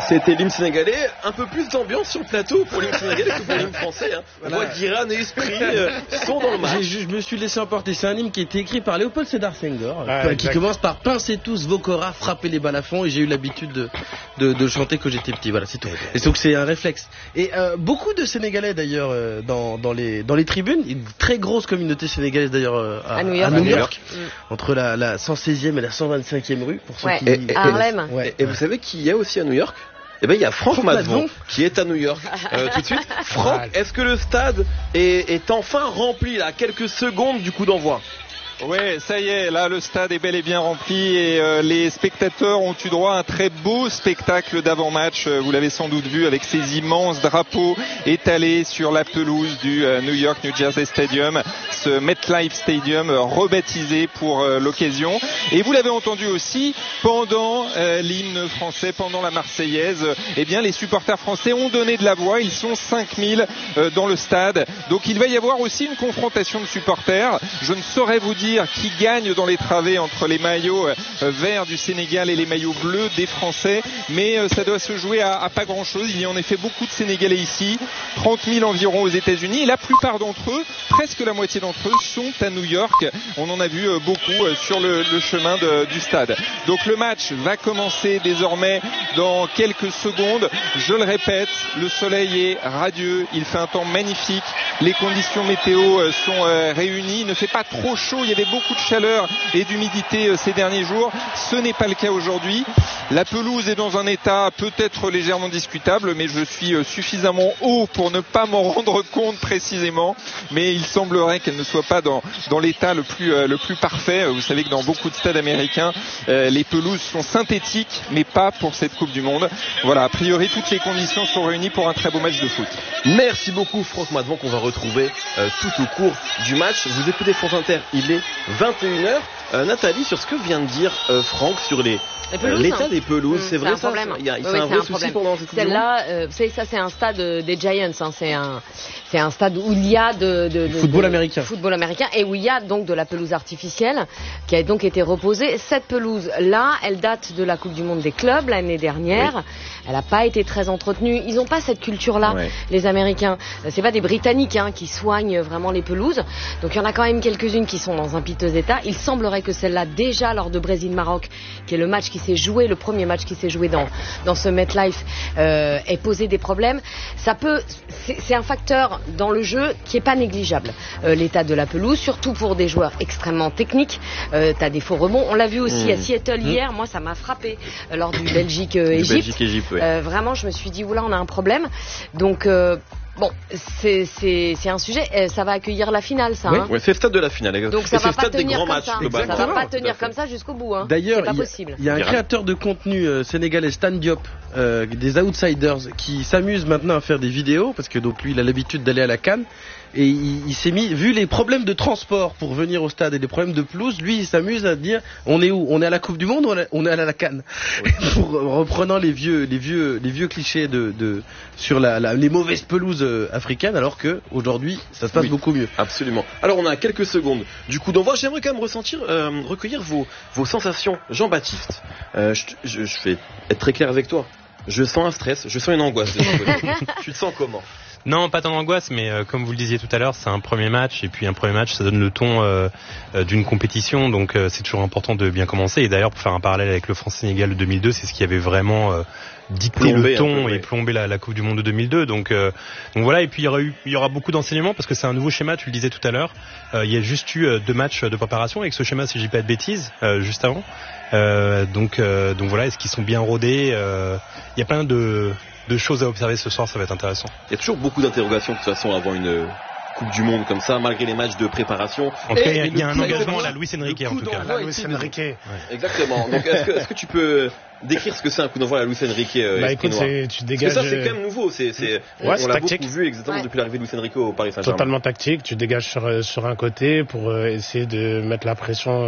C'était l'hymne sénégalais, un peu plus d'ambiance sur le plateau pour l'hymne sénégalais que pour l'hymne français. Hein. Voilà. On voit qu'Iran et Esprit sont dans le match. Je me suis laissé emporter. C'est un hymne qui a été écrit par Léopold Sédar Senghor, qui exact. commence par pincez tous vos koras, frappez les balles à fond. Et j'ai eu l'habitude de chanter quand j'étais petit. Voilà, c'est tout. Et donc c'est un réflexe. Et beaucoup de Sénégalais d'ailleurs dans les tribunes, une très grosse communauté sénégalaise d'ailleurs à New York. Entre la 116e et la 125e rue pour ceux qui... à Harlem. Et vous savez qui y a aussi à New York? Eh ben il y a Franck Madvon qui est à New York tout de suite. Franck, est-ce que le stade est enfin rempli là, quelques secondes du coup d'envoi? Ouais, ça y est, là le stade est bel et bien rempli et les spectateurs ont eu droit à un très beau spectacle d'avant-match. Vous l'avez sans doute vu avec ces immenses drapeaux étalés sur la pelouse du New York New Jersey Stadium, ce MetLife Stadium rebaptisé pour l'occasion. Et vous l'avez entendu aussi pendant l'hymne français, pendant la Marseillaise. Eh bien, les supporters français ont donné de la voix. Ils sont 5000 dans le stade. Donc, il va y avoir aussi une confrontation de supporters. Je ne saurais vous dire qui gagne dans les travées entre les maillots verts du Sénégal et les maillots bleus des Français, mais ça doit se jouer à pas grand chose. Il y a en effet beaucoup de Sénégalais ici, 30 000 environ aux États-Unis, et la plupart d'entre eux, presque la moitié d'entre eux, sont à New York. On en a vu beaucoup sur le chemin du stade. Donc le match va commencer désormais dans quelques secondes. Je le répète, le soleil est radieux, il fait un temps magnifique, les conditions météo sont réunies, il ne fait pas trop chaud, il y avait beaucoup de chaleur et d'humidité ces derniers jours. Ce n'est pas le cas aujourd'hui. La pelouse est dans un état peut-être légèrement discutable, mais je suis suffisamment haut pour ne pas m'en rendre compte précisément. Mais il semblerait qu'elle ne soit pas dans l'état le plus parfait. Vous savez que dans beaucoup de stades américains, les pelouses sont synthétiques, mais pas pour cette Coupe du Monde. Voilà, a priori, toutes les conditions sont réunies pour un très beau match de foot. Merci beaucoup Franck Madvon qu'on va retrouver tout au cours du match. Vous écoutez France Inter, il est 21h. Nathalie, sur ce que vient de dire Franck sur l'état des pelouses, c'est vrai ça? Il y a un vrai souci pendant cette celle-là, vous savez, ça c'est un stade des Giants, hein, c'est un stade où il y a de football américain et où il y a donc de la pelouse artificielle qui a donc été reposée. Cette pelouse-là, elle date de la Coupe du Monde des clubs l'année dernière. Oui. Elle n'a pas été très entretenue. Ils n'ont pas cette culture-là, les Américains. C'est pas des Britanniques qui soignent vraiment les pelouses. Donc il y en a quand même quelques-unes qui sont dans un piteux état. Il semblerait que celle-là, déjà lors de Brésil-Maroc, qui est le match qui s'est joué, le premier match qui s'est joué dans ce MetLife, ait posé des problèmes. C'est un facteur dans le jeu qui est pas négligeable. L'état de la pelouse, surtout pour des joueurs extrêmement techniques. T'as des faux rebonds. On l'a vu aussi à Seattle hier. Moi, ça m'a frappé lors du Belgique-Égypte. Vraiment, je me suis dit, oula, on a un problème. Donc, bon, c'est un sujet. Ça va accueillir la finale, ça. Oui, c'est le stade de la finale. Donc, ça va pas tenir comme matchs, ça. Ça va pas tenir comme ça jusqu'au bout. D'ailleurs, il y a un créateur de contenu sénégalais, Stan Diop, des Outsiders, qui s'amuse maintenant à faire des vidéos parce que donc lui, il a l'habitude d'aller à la CAN. Et il s'est mis, vu les problèmes de transport pour venir au stade et les problèmes de pelouse, lui il s'amuse à dire on est où? On est à la Coupe du Monde ou on est à la CAN? Pour reprenant les vieux clichés sur les mauvaises pelouses africaines, alors que aujourd'hui ça se passe beaucoup mieux. Absolument. Alors on a quelques secondes du coup d'envoi. J'aimerais quand même recueillir vos sensations. Jean-Baptiste, je vais être très clair avec toi. Je sens un stress, je sens une angoisse. Tu te sens comment? Non, pas tant d'angoisse, mais comme vous le disiez tout à l'heure, c'est un premier match, et puis un premier match, ça donne le ton d'une compétition, donc c'est toujours important de bien commencer. Et d'ailleurs, pour faire un parallèle avec le France-Sénégal de 2002, c'est ce qui avait vraiment dicté le ton et plombé la Coupe du Monde de 2002. Donc voilà, et puis il y aura beaucoup d'enseignements parce que c'est un nouveau schéma, tu le disais tout à l'heure. Il y a juste eu 2 matchs de préparation avec ce schéma, si je dis pas de bêtises, juste avant. Donc voilà, est-ce qu'ils sont bien rodés? Il y a plein de choses à observer ce soir, ça va être intéressant. Il y a toujours beaucoup d'interrogations de toute façon avant une Coupe du Monde comme ça, malgré les matchs de préparation. En tout cas, il y a un engagement à la Luis Enrique en tout cas. Luis Enrique. Ouais. Exactement. Donc est-ce que tu peux décrire ce que c'est un coup d'envoi à la Luis Enrique? Écoute, tu dégages. Parce que ça c'est quand même nouveau. On l'a beaucoup vu exactement depuis l'arrivée de Luis Enrique au Paris Saint-Germain. Totalement tactique. Tu dégages sur un côté pour essayer de mettre la pression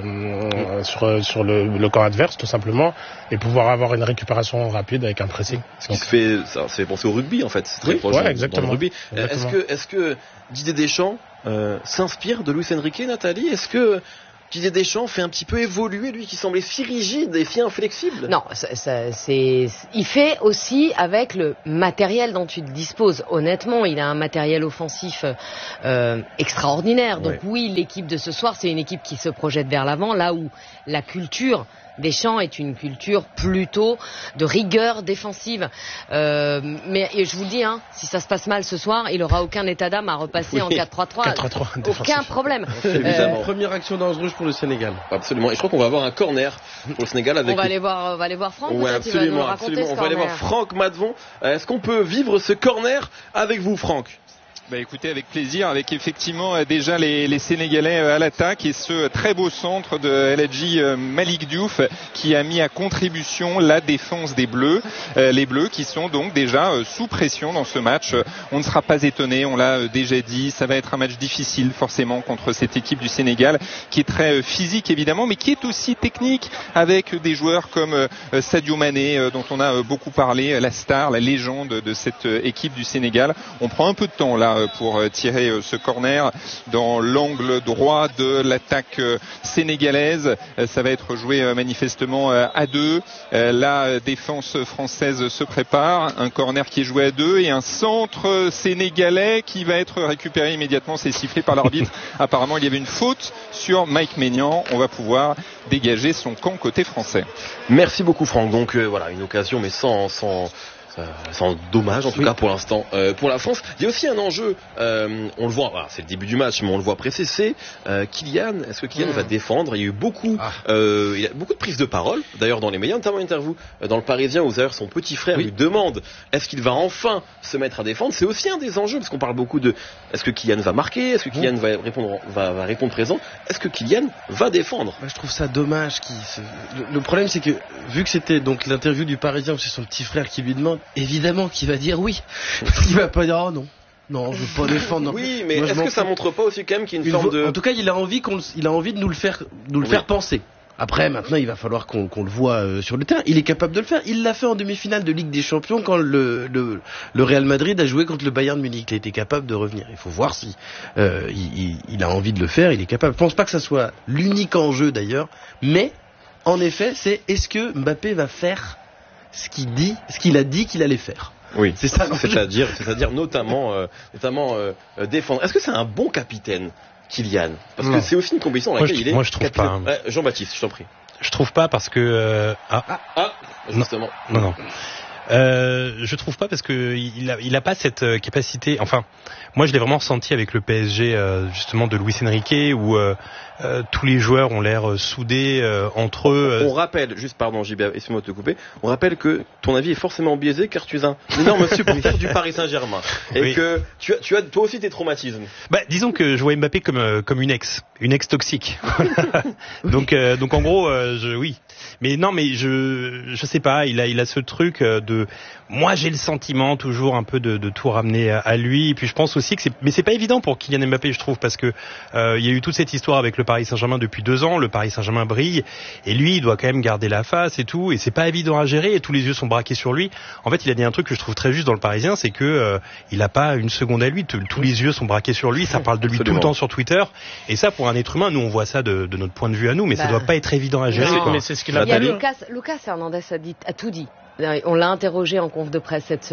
sur le camp adverse tout simplement et pouvoir avoir une récupération rapide avec un pressing. Ça fait penser au rugby en fait. C'est très proche exactement. Dans le rugby. Est-ce que Didier Deschamps s'inspire de Luis Enrique, Nathalie? Est-ce que Didier Deschamps fait un petit peu évoluer, lui qui semblait si rigide et si inflexible? Non, il fait aussi avec le matériel dont il dispose. Honnêtement, il a un matériel offensif extraordinaire. Donc oui, l'équipe de ce soir, c'est une équipe qui se projette vers l'avant, là où la culture Deschamps est une culture plutôt de rigueur défensive. Mais je vous le dis, si ça se passe mal ce soir, il n'aura aucun état d'âme à repasser en 4-3-3. 4-3-3, aucun problème. Première action dangereuse pour le Sénégal. Absolument. Et je crois qu'on va avoir un corner pour le Sénégal. Avec on va aller voir Franck. Ouais, absolument. On va aller voir Franck Madvon. Est-ce qu'on peut vivre ce corner avec vous, Franck? Écoutez, avec plaisir, avec effectivement déjà les Sénégalais à l'attaque et ce très beau centre de El Hadji Malick Diouf qui a mis à contribution la défense des Bleus. Les Bleus qui sont donc déjà sous pression dans ce match. On ne sera pas étonné, on l'a déjà dit, ça va être un match difficile forcément contre cette équipe du Sénégal qui est très physique évidemment, mais qui est aussi technique avec des joueurs comme Sadio Mané dont on a beaucoup parlé, la star, la légende de cette équipe du Sénégal. On prend un peu de temps là pour tirer ce corner dans l'angle droit de l'attaque sénégalaise. Ça va être joué manifestement à deux. La défense française se prépare. Un corner qui est joué à deux et un centre sénégalais qui va être récupéré immédiatement. C'est sifflé par l'arbitre. Apparemment, il y avait une faute sur Mike Maignan. On va pouvoir dégager son camp côté français. Merci beaucoup, Franck. Donc voilà, une occasion mais sans dommage en tout cas pour l'instant pour la France. Il y a aussi un enjeu, on le voit, c'est le début du match mais on le voit presser, c'est Kylian. Est-ce que Kylian va défendre? Il y a eu beaucoup il a beaucoup de prises de parole d'ailleurs dans les médias, notamment une interview dans le Parisien où d'ailleurs son petit frère lui demande est-ce qu'il va enfin se mettre à défendre. C'est aussi un des enjeux parce qu'on parle beaucoup de est-ce que Kylian va marquer, est-ce que Kylian va répondre présent, est-ce que Kylian va défendre? Je trouve ça dommage. Le problème c'est que vu que c'était donc l'interview du Parisien où c'est son petit frère qui lui demande, évidemment qu'il va dire oui. Parce qu'il va pas dire oh non, je veux pas défendre. Non. Oui, mais est-ce que ça montre pas aussi quand même qu'il y a une forme de... En tout cas, il a envie de nous le faire penser. Après, maintenant, il va falloir qu'on le voit sur le terrain. Il est capable de le faire. Il l'a fait en demi-finale de Ligue des Champions quand le Real Madrid a joué contre le Bayern Munich. Il a été capable de revenir. Il faut voir si il a envie de le faire. Il est capable. Je pense pas que ça soit l'unique enjeu d'ailleurs, mais en effet, c'est est-ce que Mbappé va faire ce qu'il a dit qu'il allait faire. Oui, c'est ça. C'est-à-dire notamment défendre. Est-ce que c'est un bon capitaine, Kylian? Parce que c'est aussi une compétition dans laquelle il est. Moi, je trouve capitaine. Pas. Jean-Baptiste, je t'en prie. Je trouve pas parce que justement. Non. Je trouve pas parce que il a pas cette capacité. Enfin, moi je l'ai vraiment ressenti avec le PSG justement de Luis Enrique où tous les joueurs ont l'air soudés entre eux. On rappelle, juste pardon JB, excuse-moi de te couper, on rappelle que ton avis est forcément biaisé car tu es un énorme supporter du Paris Saint-Germain et que tu as toi aussi tes traumatismes. Disons que je vois Mbappé comme une ex toxique. donc en gros oui. Mais non, mais je sais pas, il a ce truc de moi j'ai le sentiment toujours un peu de tout ramener à lui et puis je pense aussi que c'est pas évident pour Kylian Mbappé je trouve parce que il y a eu toute cette histoire avec le Paris Saint-Germain depuis 2 ans, le Paris Saint-Germain brille et lui il doit quand même garder la face et tout et c'est pas évident à gérer et tous les yeux sont braqués sur lui. En fait, il a dit un truc que je trouve très juste dans le Parisien, c'est que il a pas une seconde à lui, tous les yeux sont braqués sur lui, ça parle de lui tout le temps sur Twitter et ça pour un être humain, nous on voit ça de notre point de vue à nous mais ça doit pas être évident à gérer. Mais c'est ce qu'il a dit. Lucas Hernandez a tout dit. On l'a interrogé en conférence de presse cette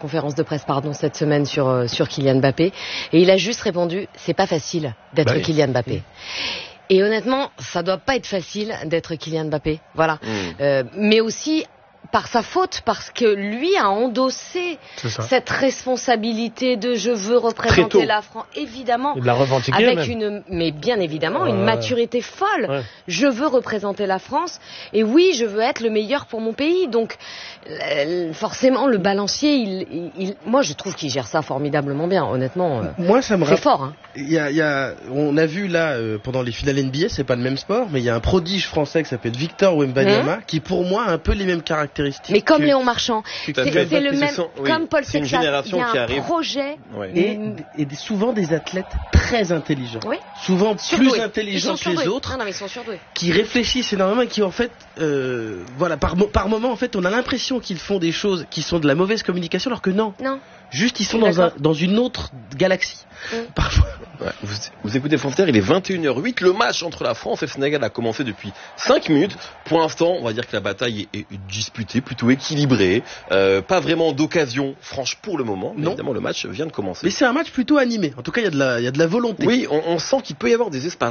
semaine sur Kylian Mbappé et il a juste répondu c'est pas facile d'être Kylian Mbappé. Et honnêtement, ça doit pas être facile d'être Kylian Mbappé. Voilà. Mais aussi par sa faute, parce que lui a endossé cette responsabilité de je veux représenter la France, évidemment, il l'a revendiqué avec mais bien évidemment une maturité folle. Ouais. Je veux représenter la France et oui, je veux être le meilleur pour mon pays. Donc forcément, le balancier, moi je trouve qu'il gère ça formidablement bien. Honnêtement, moi ça me c'est fort. Hein. On a vu là pendant les finales NBA, c'est pas le même sport, mais il y a un prodige français qui s'appelle Victor Wembanyama qui pour moi a un peu les mêmes caractéristiques. Mais comme Léon Marchand, c'est le même, comme Paul Sexas, il y a un projet. Et souvent des athlètes très intelligents. Oui. Souvent plus intelligents que les autres. Non, mais ils sont surdoués. Qui réfléchissent énormément et qui en fait, par moment en fait, on a l'impression qu'ils font des choses qui sont de la mauvaise communication alors que non. Juste, ils sont dans une autre galaxie. Parfois. Ouais, vous écoutez France Inter, il est 21h08. Le match entre la France et le Sénégal a commencé depuis 5 minutes. Pour l'instant, on va dire que la bataille est disputée, plutôt équilibrée. Pas vraiment d'occasion franche pour le moment. Mais évidemment, le match vient de commencer. Mais c'est un match plutôt animé. En tout cas, il y a de la volonté. Oui, on sent qu'il peut y avoir des espaces.